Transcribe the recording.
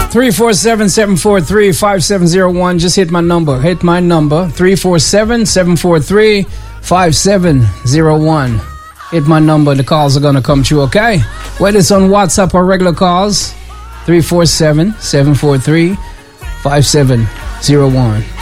347-743-5701. Just hit my number. 347-743-5701. Hit my number. The calls are going to come through, okay? Whether it's on WhatsApp or regular calls, 347-743-5701.